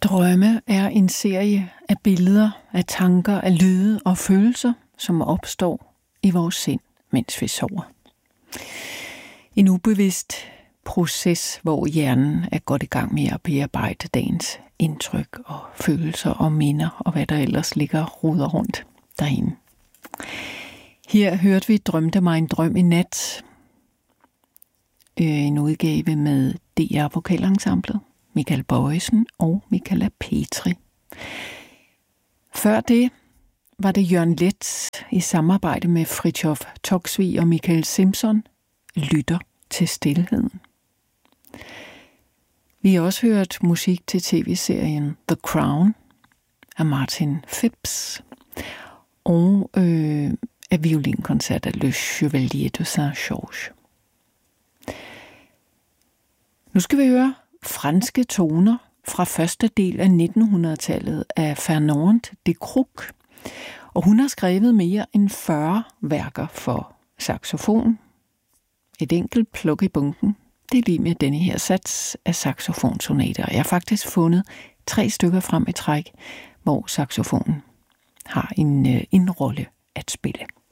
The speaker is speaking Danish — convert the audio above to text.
Drømme er en serie af billeder, af tanker, af lyde og følelser, som opstår i vores sind, mens vi sover. En ubevidst proces, hvor hjernen er godt i gang med at bearbejde dagens indtryk og følelser og minder og hvad der ellers ligger og roder rundt derinde. Her hørte vi Drømte mig en drøm i nat. En udgave med DR Vokalensemblet, Michael Bojesen og Michaela Petri. Før det var det Jørgen Leth i samarbejde med Fritjof Toksvig og Michael Simpson, Lytter til stilheden. Vi har også hørt musik til tv-serien The Crown af Martin Phipps og af violinkoncert af Le Chevalier de Saint-Georges. Nu skal vi høre franske toner fra første del af 1900-tallet af Fernande de Crook, og hun har skrevet mere end 40 værker for saxofon. Et enkelt pluk i bunken, det er lige med denne her sats af saxofonsonater. Jeg har faktisk fundet 3 stykker frem i træk, hvor saxofonen har en rolle at spille.